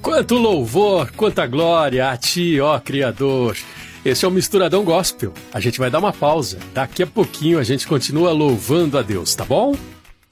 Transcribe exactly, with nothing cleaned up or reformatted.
Quanto louvor, quanta glória a Ti, ó Criador. Esse é o Misturadão Gospel. A gente vai dar uma pausa. Daqui a pouquinho a gente continua louvando a Deus, tá bom?